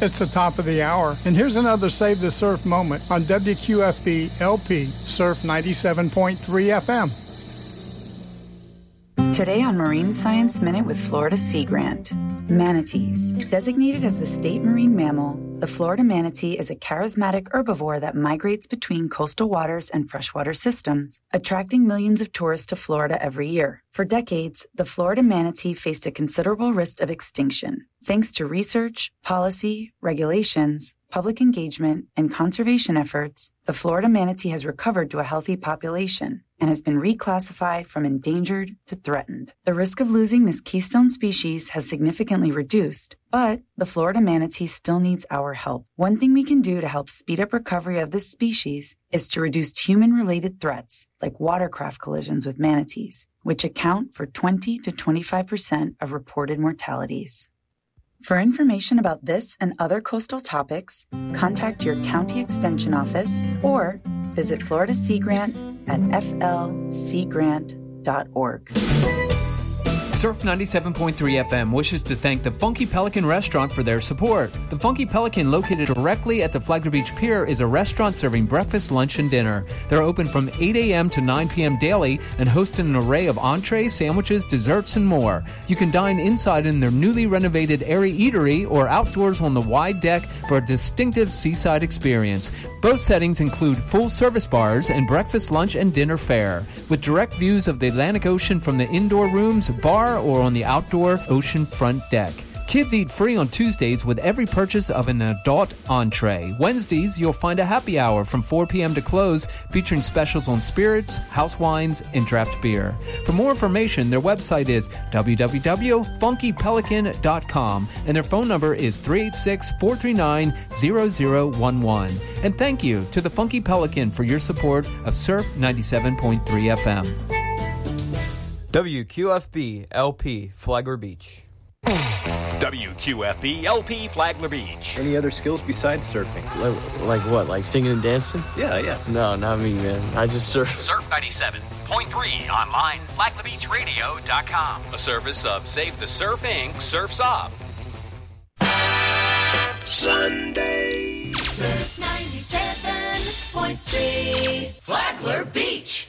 It's the top of the hour, and here's another Save the Surf moment on WQFB LP Surf 97.3 FM. Today on Marine Science Minute with Florida Sea Grant. Manatees. Designated as the state marine mammal, the Florida manatee is a charismatic herbivore that migrates between coastal waters and freshwater systems, attracting millions of tourists to Florida every year. For decades, the Florida manatee faced a considerable risk of extinction. Thanks to research, policy, regulations, public engagement, and conservation efforts, the Florida manatee has recovered to a healthy population and has been reclassified from endangered to threatened. The risk of losing this keystone species has significantly reduced, but the Florida manatee still needs our help. One thing we can do to help speed up recovery of this species is to reduce human-related threats like watercraft collisions with manatees, which account for 20 to 25% of reported mortalities. For information about this and other coastal topics, contact your county extension office or visit Florida Sea Grant at flseagrant.org. Surf 97.3 FM wishes to thank the Funky Pelican Restaurant for their support. The Funky Pelican, located directly at the Flagler Beach Pier, is a restaurant serving breakfast, lunch, and dinner. They're open from 8 a.m. to 9 p.m. daily and host an array of entrees, sandwiches, desserts, and more. You can dine inside in their newly renovated airy eatery or outdoors on the wide deck for a distinctive seaside experience. Both settings include full-service bars and breakfast, lunch, and dinner fare, with direct views of the Atlantic Ocean from the indoor rooms, bar, or on the outdoor ocean front deck. Kids eat free on Tuesdays with every purchase of an adult entree. Wednesdays, you'll find a happy hour from 4 p.m. to close, featuring specials on spirits, house wines, and draft beer. For more information, their website is www.funkypelican.com, and their phone number is 386-439-0011. And thank you to the Funky Pelican for your support of Surf 97.3 FM. WQFB LP Flagler Beach. WQFB LP Flagler Beach. Any other skills besides surfing? Like what? Like singing and dancing? Yeah. No, not me, man. I just surf. Surf 97.3 online, FlaglerBeachRadio.com. A service of Save the Surf Inc. Surf's Up. Sunday. Surf 97.3 Flagler Beach.